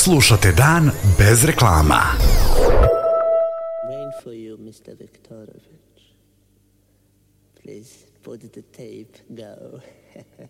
Slušate Dan bez reklama. Rain for you, Mr. Viktorovich. Please put the tape, go.